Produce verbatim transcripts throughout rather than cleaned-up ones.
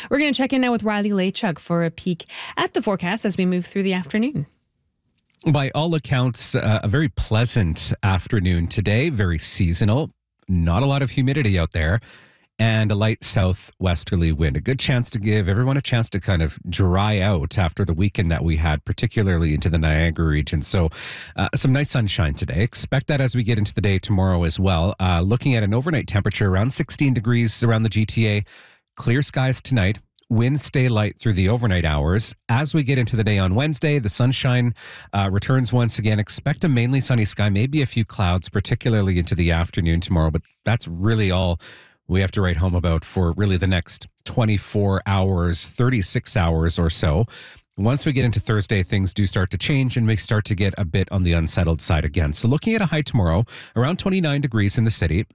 We're going to check in now with Riley Lachuk for a peek at the forecast as we move through the afternoon. By all accounts, uh, a very pleasant afternoon today, very seasonal, not a lot of humidity out there, and a light southwesterly wind. A good chance to give everyone a chance to kind of dry out after the weekend that we had, particularly into the Niagara region. So uh, some nice sunshine today. Expect that as we get into the day tomorrow as well. Uh, looking at an overnight temperature around sixteen degrees around the G T A. Clear skies tonight. Winds stay light through the overnight hours. As we get into the day on Wednesday, the sunshine uh, returns once again. Expect a mainly sunny sky, maybe a few clouds, particularly into the afternoon tomorrow. But that's really all we have to write home about for really the next twenty-four hours, thirty-six hours or so. Once we get into Thursday, things do start to change and we start to get a bit on the unsettled side again. So looking at a high tomorrow, around twenty-nine degrees in the city.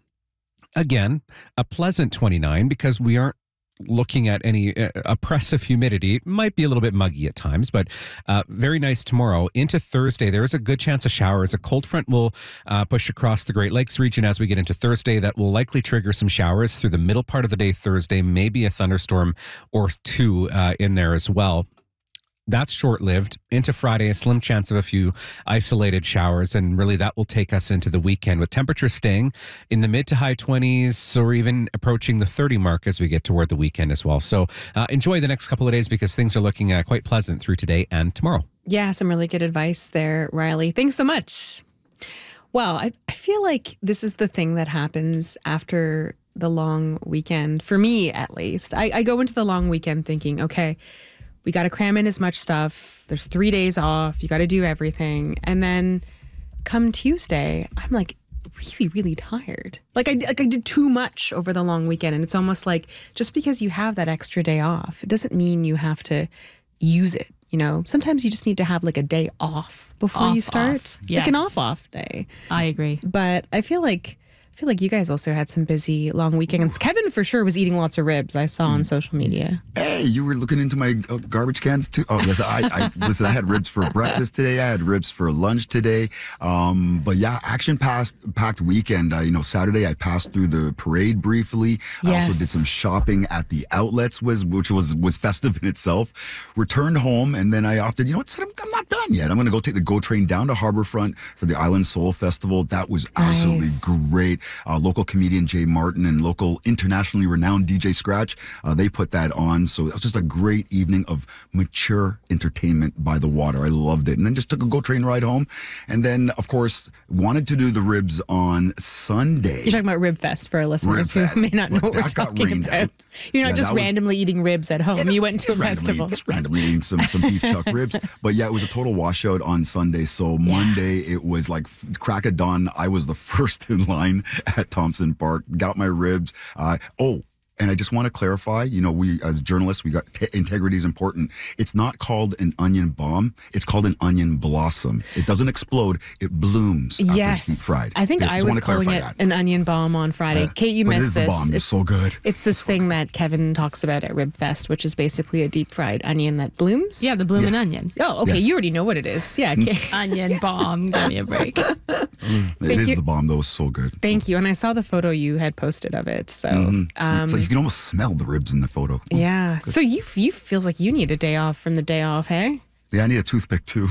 Again, a pleasant twenty-nine because we aren't looking at any uh, oppressive humidity. It might be a little bit muggy at times, but uh, very nice tomorrow. Into Thursday, there is a good chance of showers. A cold front will uh, push across the Great Lakes region as we get into Thursday. That will likely trigger some showers through the middle part of the day Thursday, maybe a thunderstorm or two uh, in there as well. That's short-lived. Into Friday, a slim chance of a few isolated showers, and really that will take us into the weekend with temperatures staying in the mid to high twenties or even approaching the thirty mark as we get toward the weekend as well. So uh, enjoy the next couple of days because things are looking uh, quite pleasant through today and tomorrow. Yeah, some really good advice there, Riley. Thanks so much. Wow, I, I feel like this is the thing that happens after the long weekend, for me at least. I, I go into the long weekend thinking, okay, we got to cram in as much stuff. There's three days off. You got to do everything. And then come Tuesday, I'm like really, really tired. Like I, like I did too much over the long weekend. And it's almost like just because you have that extra day off, it doesn't mean you have to use it. You know, sometimes you just need to have like a day off before off, you start. Off. Yes. Like an off off day. I agree. But I feel like I feel like you guys also had some busy long weekends. Kevin for sure was eating lots of ribs. I saw on social media. Hey, you were looking into my uh, garbage cans too? Oh, listen, I, I, listen, I had ribs for breakfast today. I had ribs for lunch today. Um, but yeah, action-packed weekend. Uh, you know, Saturday I passed through the parade briefly. I Yes. also did some shopping at the outlets, was which was was festive in itself. Returned home, and then I opted, you know what, I'm, I'm not done yet. I'm going to go take the GO train down to Harborfront for the Island Soul Festival. That was absolutely Nice. great. Uh, local comedian Jay Martin and local internationally renowned D J Scratch, uh, they put that on. So it was just a great evening of mature entertainment by the water. I loved it. And then just took a GO train ride home. And then, of course, wanted to do the ribs on Sunday. You're talking about Rib Fest for our listeners Rib who Fest. may not know But what we're that got talking rained about. out. You're not Yeah, just that was- randomly eating ribs at home. Yeah, just- you went to a just randomly- festival. Just randomly eating some, some beef chuck ribs. But yeah, it was a total washout on Sunday. So Monday, it was like crack of dawn. I was the first in line at Thompson Park. Got my ribs. Uh, oh, and I just want to clarify, you know, we as journalists, we got t- integrity is important. It's not called an onion bomb. It's called an onion blossom. It doesn't explode. It blooms after Yes. it's deep fried. I think Yeah, I just was wanna calling clarify it that. an onion bomb on Friday. Yeah. Kate, you But it missed is the this. bomb. It's so good. It's this thing that Kevin talks about at Rib Fest, which is basically a deep fried onion that blooms. Yeah, the bloomin' Yes. onion. Oh, okay. Yes. You already know what it is. Yeah. Okay. Onion bomb. Give me a break. It Thank is you. the bomb, though. It's so good. Thank you. And I saw the photo you had posted of it. So, it's um, like you can almost smell the ribs in the photo. yeah. So you you feels like you need a day off from the day off, hey? Yeah, I need a toothpick too.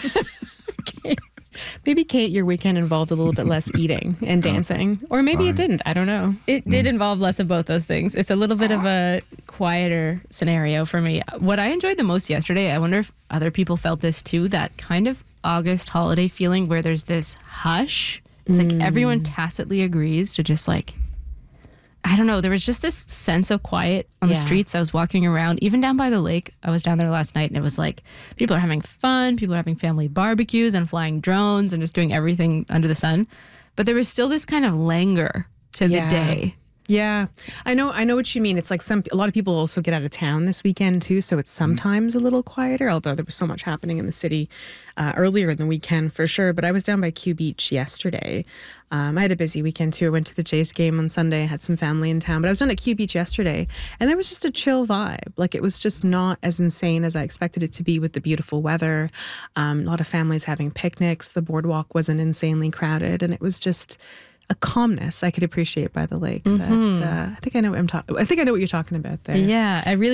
Maybe, Kate, your weekend involved a little bit less eating and dancing. Or maybe it didn't. I don't know. It did involve less of both those things. It's a little bit of a quieter scenario for me. What I enjoyed the most yesterday, I wonder if other people felt this too, that kind of August holiday feeling where there's this hush. It's like everyone tacitly agrees to just like, I don't know, there was just this sense of quiet on the Yeah. streets. I was walking around, even down by the lake. I was down there last night and it was like people are having fun, people are having family barbecues and flying drones and just doing everything under the sun. But there was still this kind of languor to Yeah. the day. Yeah, I know. I know what you mean. It's like some a lot of people also get out of town this weekend too, so it's sometimes a little quieter. Although there was so much happening in the city uh, earlier in the weekend for sure. But I was down by Q Beach yesterday. Um, I had a busy weekend too. I went to the Jays game on Sunday. I had some family in town, but I was down at Q Beach yesterday, and there was just a chill vibe. Like it was just not as insane as I expected it to be with the beautiful weather. Um, a lot of families having picnics. The boardwalk wasn't insanely crowded, and it was just a calmness I could appreciate by the lake. That uh, I think I know what I'm talking. I think I know what you're talking about there. Yeah, I really